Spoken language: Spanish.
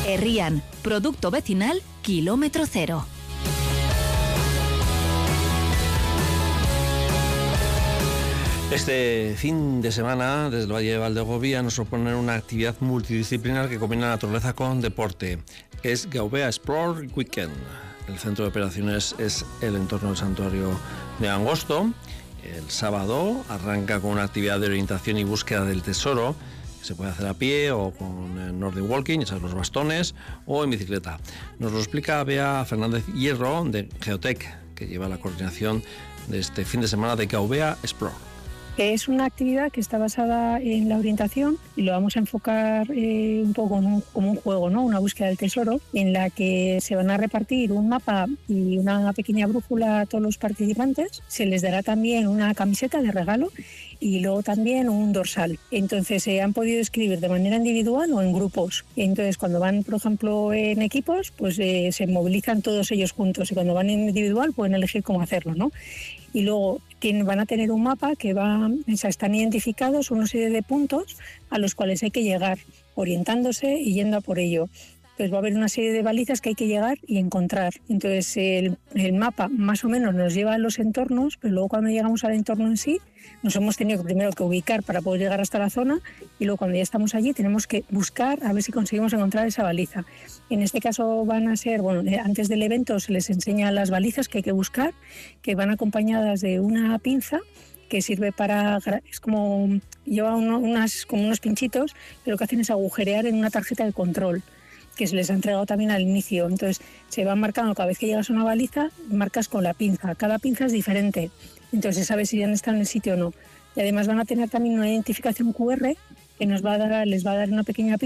Herrian, producto vecinal, kilómetro cero. Este fin de semana, desde el Valle de Valdegovía, nos proponen una actividad multidisciplinar que combina naturaleza con deporte. Es Gaubea Explore Weekend. El centro de operaciones es el entorno del santuario de Angosto. El sábado arranca con una actividad de orientación y búsqueda del tesoro, que se puede hacer a pie o con Nordic Walking, echar los bastones, o en bicicleta. Nos lo explica Bea Fernández Hierro, de Geotec, que lleva la coordinación de este fin de semana de Gaubea Explore. Es una actividad que está basada en la orientación y lo vamos a enfocar un poco como un juego, ¿no? Una búsqueda del tesoro, en la que se van a repartir un mapa y una pequeña brújula a todos los participantes. Se les dará también una camiseta de regalo y luego también un dorsal. Entonces se han podido escribir de manera individual o en grupos. Entonces cuando van, por ejemplo, en equipos, pues se movilizan todos ellos juntos, y cuando van en individual pueden elegir cómo hacerlo, ¿no? Y luego van a tener un mapa que están identificados una serie de puntos a los cuales hay que llegar, orientándose y yendo a por ello. Entonces va a haber una serie de balizas que hay que llegar y encontrar. Entonces el mapa más o menos nos lleva a los entornos, pero luego cuando llegamos al entorno en sí, nos hemos tenido primero que ubicar para poder llegar hasta la zona, y luego cuando ya estamos allí tenemos que buscar a ver si conseguimos encontrar esa baliza. En este caso van a ser, antes del evento se les enseña las balizas que hay que buscar, que van acompañadas de una pinza que sirve es como, lleva como unos pinchitos, pero lo que hacen es agujerear en una tarjeta de control, que se les ha entregado también al inicio. Entonces se van marcando, cada vez que llegas a una baliza, marcas con la pinza. Cada pinza es diferente, entonces sabes si han estado en el sitio o no. Y además van a tener también una identificación QR que les va a dar una pequeña pista